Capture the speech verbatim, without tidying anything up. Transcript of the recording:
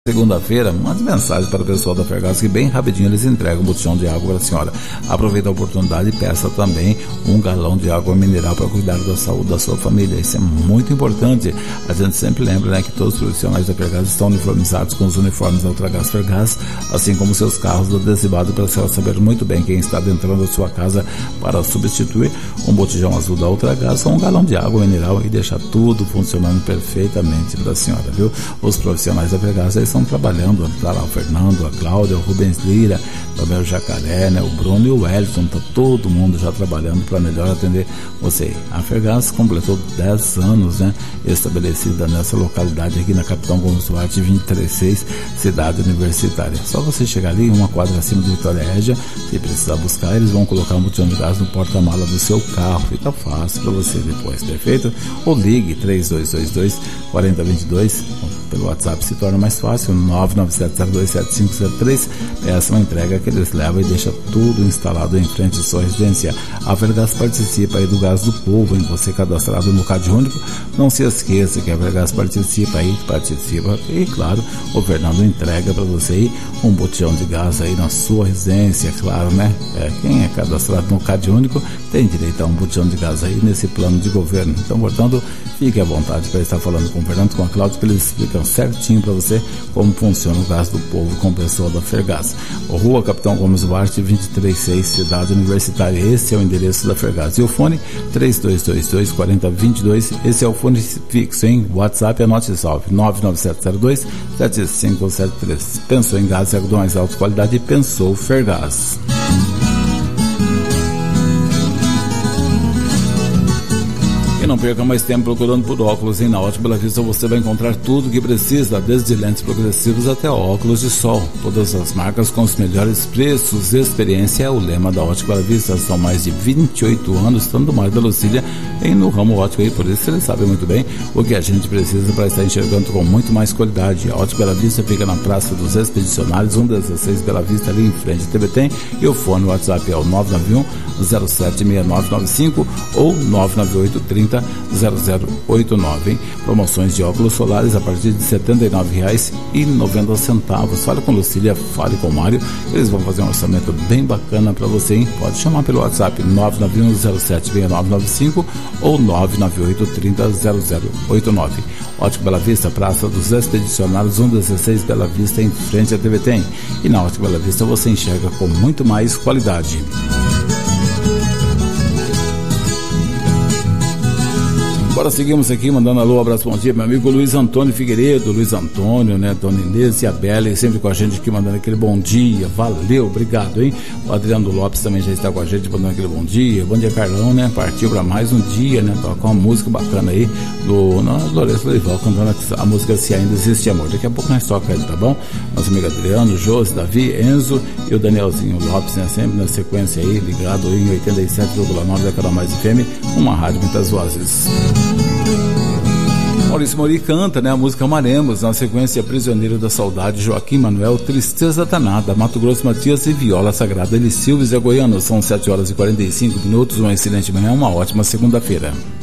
Segunda-feira, mande mensagem para o pessoal da Fergás que bem rapidinho eles entregam um botijão de água para a senhora. Aproveita a oportunidade e peça também um galão de água mineral para cuidar da saúde da sua família. Isso é muito importante. A gente sempre lembra, né, que todos os profissionais da Fergás estão uniformizados com os uniformes da Ultragás Fergás, assim como seus carros adesivados, para a senhora saber muito bem quem está dentro da sua casa para substituir um botijão azul da Ultragás ou um galão de água mineral e deixar tudo funcionando perfeitamente para a senhora, viu? Os profissionais da Fergás estão trabalhando, tá lá o Fernando, a Cláudia, o Rubens Lira, também o Jacaré, né, o Bruno e o Wellington, tá todo mundo já trabalhando para melhor atender você. A Fergás completou dez anos, né, estabelecida nessa localidade aqui na Capitão Gomes Duarte vinte e três seis, cidade universitária. Só você chegar ali, uma quadra acima de Vitória Régia, se precisar buscar, eles vão colocar um botão de gás no porta-mala do seu carro, fica fácil para você depois, perfeito? Ou ligue três dois dois dois, quatro zero dois dois, pelo WhatsApp se torna mais fácil, nove nove sete zero dois sete cinco zero três, peça uma entrega que eles levam e deixa tudo instalado em frente à sua residência. A Fergás participa aí do Gás do Povo, em você cadastrado no Cade Único. Não se esqueça que a Fergás participa aí, participa e, claro, o Fernando entrega para você aí um botijão de gás aí na sua residência, claro, né? É, quem é cadastrado no Cade Único tem direito a um botijão de gás aí nesse plano de governo. Então, portanto, fique à vontade para estar falando com o Fernando, com a Cláudia, que eles explicam certinho para você como funciona o Gás do Povo com o pessoal da Fergás. Rua Capitão Gomes Duarte vinte e três seis, cidade universitária. Esse é o endereço da Fergás. E o fone três dois dois dois, quatro zero dois dois, esse é o fone fixo, hein? WhatsApp, anote e salve, nove nove sete zero dois sete cinco sete três. Pensou em gás e água de mais alta qualidade, pensou Fergás. E não perca mais tempo procurando por óculos, hein? Na Ótica Bela Vista você vai encontrar tudo que precisa, desde lentes progressivas até óculos de sol. Todas as marcas com os melhores preços. Experiência é o lema da Ótica Bela Vista. São mais de vinte e oito anos, tanto mais da Lucília em no ramo ótico aí, por isso eles sabem muito bem o que a gente precisa para estar enxergando com muito mais qualidade. A Ótica Bela Vista fica na Praça dos Expedicionários, cento e dezesseis Bela Vista, ali em frente à T V Tem, e o fone WhatsApp é o nove nove um zero sete seis nove nove cinco ou nove nove oito trinta zero zero oito nove, hein? Promoções de óculos solares a partir de setenta e nove reais e noventa centavos. Fale com Lucília, fale com o Mário, eles vão fazer um orçamento bem bacana para você, hein? Pode chamar pelo WhatsApp nove nove um zero sete seis nove nove cinco ou nove nove oito trinta zero zero oito nove. Ótica Bela Vista, Praça dos Expedicionários, cento e dezesseis Bela Vista, em frente à T V Tem. E na Ótica Bela Vista você enxerga com muito mais qualidade. Agora seguimos aqui, mandando alô, abraço, bom dia, meu amigo Luiz Antônio Figueiredo, Luiz Antônio, né, Dona Inês e a Bela, sempre com a gente aqui, mandando aquele bom dia, valeu, obrigado, hein? O Adriano Lopes também já está com a gente, mandando aquele bom dia, bom dia, Carlão, né, partiu para mais um dia, né, tocar uma música bacana aí, do Lourenço Leival, cantando a música Se Ainda Existe Amor. Daqui a pouco nós toca ele, tá bom? Nosso amigo Adriano, Josi, Davi, Enzo e o Danielzinho Lopes, né, sempre na sequência aí, ligado em oitenta e sete vírgula nove da Canal Mais F M, uma rádio muitas vozes. Maurício Mori canta, né, a música Amaremos, na sequência Prisioneiro da Saudade, Joaquim Manuel, Tristeza Danada, Mato Grosso Matias e Viola Sagrada, Eli Silves e a Goiano. São sete horas e quarenta e cinco minutos, uma excelente manhã, uma ótima segunda-feira.